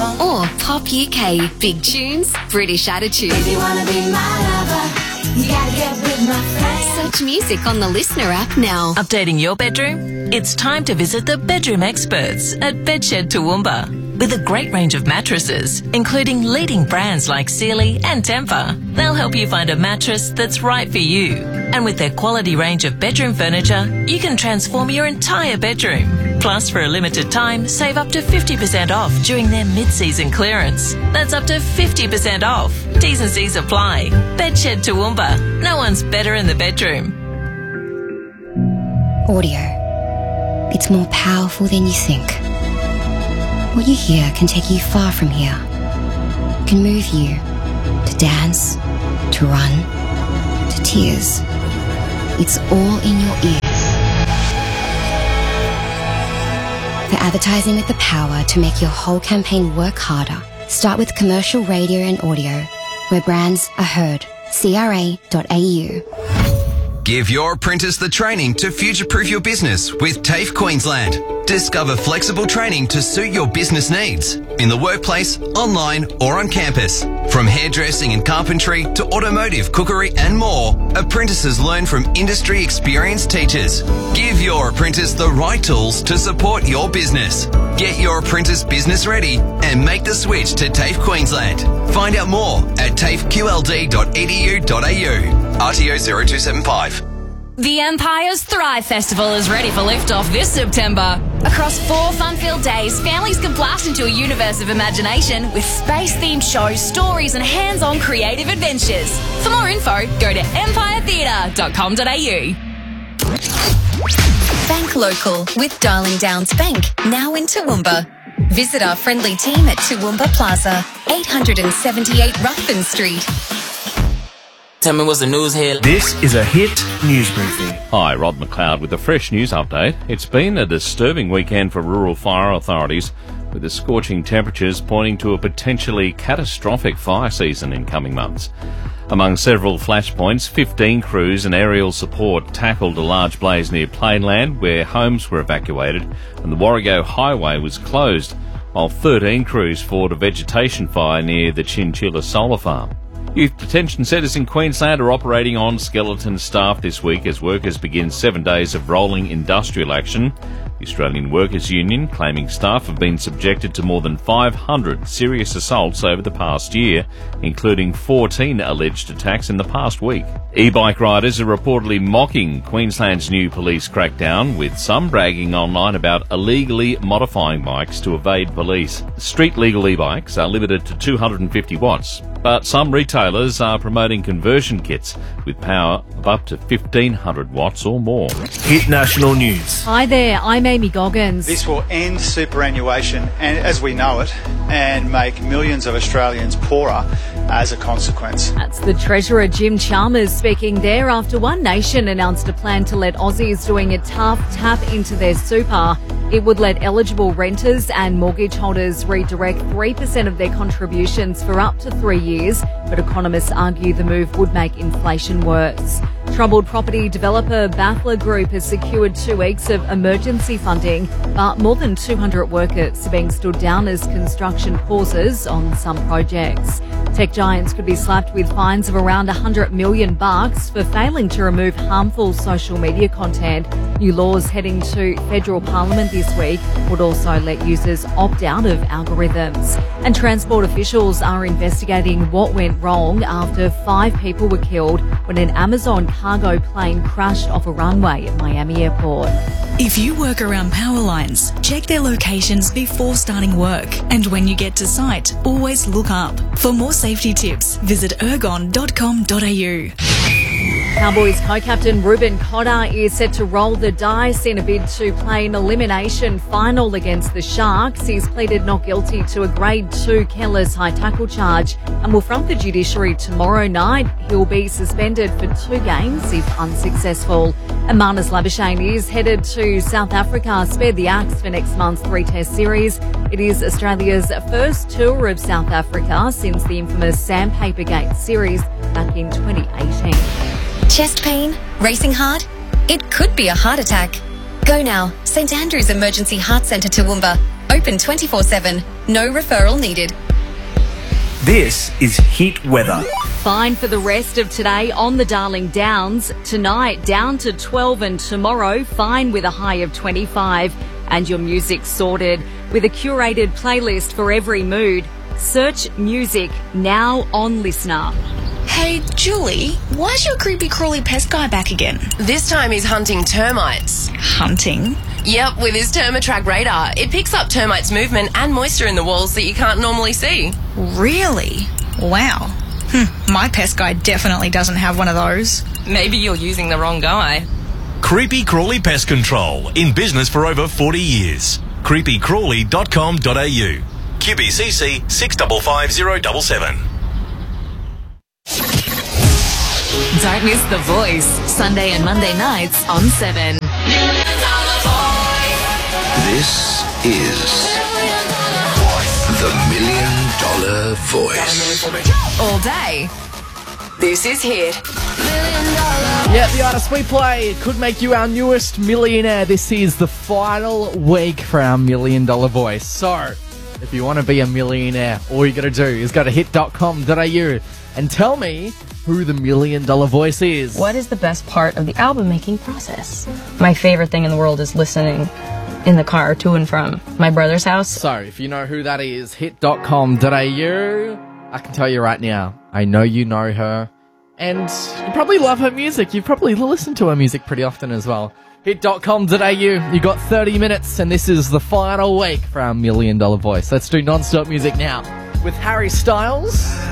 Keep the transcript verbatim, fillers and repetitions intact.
phone. Or Pop U K, big tunes, British attitude. If you wanna be my lover, you gotta get with my friends. Search music on the Listener app now. Updating your bedroom? It's time to visit the bedroom experts at Bedshed Toowoomba. With a great range of mattresses, including leading brands like Sealy and Tempur, they'll help you find a mattress that's right for you. And with their quality range of bedroom furniture, you can transform your entire bedroom. Plus, for a limited time, save up to fifty percent off during their mid-season clearance. That's up to fifty percent off. T's and C's apply. Bedshed Toowoomba. No one's better in the bedroom. Audio. It's more powerful than you think. What you hear can take you far from here. It can move you to dance, to run, to tears. It's all in your ears. For advertising with the power to make your whole campaign work harder, start with commercial radio and audio, where brands are heard. C R A dot A U. Give your apprentice the training to future-proof your business with TAFE Queensland. Discover flexible training to suit your business needs in the workplace, online or on campus. From hairdressing and carpentry to automotive, cookery and more, apprentices learn from industry experienced teachers. Give your apprentice the right tools to support your business. Get your apprentice business ready and make the switch to TAFE Queensland. Find out more at tafe q l d dot e d u dot a u. R T O zero two seven five. The Empire's Thrive Festival is ready for liftoff this September. Across four fun-filled days, families can blast into a universe of imagination with space-themed shows, stories and hands-on creative adventures. For more info, go to empire theatre dot com dot a u. Bank Local with Darling Downs Bank, now in Toowoomba. Visit our friendly team at Toowoomba Plaza, eight seventy-eight Ruthven Street. Tell me what's the news here. This is a Hit News Briefing. Hi, Rod McLeod with a fresh news update. It's been a disturbing weekend for rural fire authorities, with the scorching temperatures pointing to a potentially catastrophic fire season in coming months. Among several flashpoints, fifteen crews and aerial support tackled a large blaze near Plainland, where homes were evacuated and the Warrego Highway was closed, while thirteen crews fought a vegetation fire near the Chinchilla Solar Farm. Youth detention centres in Queensland are operating on skeleton staff this week as workers begin seven days of rolling industrial action. The Australian Workers' Union claiming staff have been subjected to more than five hundred serious assaults over the past year, including fourteen alleged attacks in the past week. E-bike riders are reportedly mocking Queensland's new police crackdown, with some bragging online about illegally modifying bikes to evade police. Street legal e-bikes are limited to two hundred fifty watts, but some retailers are promoting conversion kits with power of up to fifteen hundred watts or more. Hit National News. Hi there, I'm Amy Goggins. This will end superannuation and as we know it, and make millions of Australians poorer as a consequence. That's the Treasurer Jim Chalmers speaking there after One Nation announced a plan to let Aussies doing it tough tap into their super. It would let eligible renters and mortgage holders redirect three percent of their contributions for up to three years, but economists argue the move would make inflation worse. Troubled property developer Bathler Group has secured two weeks of emergency funding, but more than two hundred workers are being stood down as construction pauses on some projects. Tech giants could be slapped with fines of around one hundred million bucks for failing to remove harmful social media content. New laws heading to federal parliament this week would also let users opt out of algorithms. And transport officials are investigating what went wrong after five people were killed when an Amazon cargo plane crashed off a runway at Miami Airport. If you work around power lines, check their locations before starting work. And when you get to site, always look up. For more safety tips, visit ergon dot com dot a u. Cowboys co-captain Ruben Cotter is set to roll the dice in a bid to play an elimination final against the Sharks. He's pleaded not guilty to a grade two careless high tackle charge and will front the judiciary tomorrow night. He'll be suspended for two games if unsuccessful. And Marnus Labuschagne is headed to South Africa, spare the axe for next month's three-test series. It is Australia's first tour of South Africa since the infamous Sandpapergate series back in twenty eighteen. Chest pain? Racing hard? It could be a heart attack. Go now. St Andrew's Emergency Heart Centre Toowoomba. Open twenty-four seven. No referral needed. This is Hit Weather. Fine for the rest of today on the Darling Downs. Tonight down to twelve and tomorrow fine with a high of twenty-five. And your music sorted with a curated playlist for every mood. Search music now on Listener. Hey, Julie, why's your creepy crawly pest guy back again? This time he's hunting termites. Hunting? Yep, with his Termatrack radar. It picks up termites' movement and moisture in the walls that you can't normally see. Really? Wow. Hm, my pest guy definitely doesn't have one of those. Maybe you're using the wrong guy. Creepy Crawly Pest Control, in business for over forty years. creepy crawly dot com dot a u. Q B C C six five five zero seven seven. Don't miss The Voice, Sunday and Monday nights on seven. This is the Million Dollar Voice. All day. This is Hit. Yeah, the artist we play could make you our newest millionaire. This is the final week for our Million Dollar Voice. So, if you want to be a millionaire, all you got to do is go to hit dot com dot a u and tell me who the Million Dollar Voice is. What is the best part of the album making process? My favorite thing in the world is listening in the car to and from my brother's house. So, if you know who that is, hit dot com dot a u. I can tell you right now, I know you know her. And you probably love her music. You probably listen to her music pretty often as well. hit dot com dot a u. You got thirty minutes, and this is the final week for our Million Dollar Voice. Let's do non-stop music now with Harry Styles.